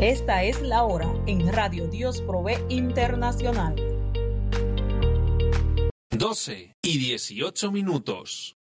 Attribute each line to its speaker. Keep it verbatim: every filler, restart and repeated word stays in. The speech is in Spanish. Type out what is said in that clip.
Speaker 1: Esta es la hora en Radio Dios Provee Internacional.
Speaker 2: doce y dieciocho minutos.